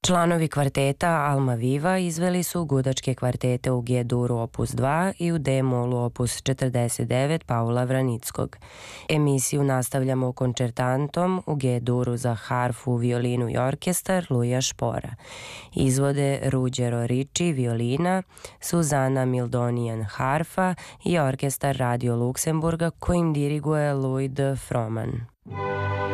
Članovi kvarteta Alma Viva izveli su gudačke kvartete u G-duru opus 2 i u D-molu opus 49 Paula Vranickog. Emisiju nastavljamo koncertantom u G-duru za harfu, violinu i orkestar Luja Špora. Izvode Ruđero Ricci violina, Suzana Mildonijan harfa i orkestar Radio Luksemburga kojim diriguje Louis de Froman.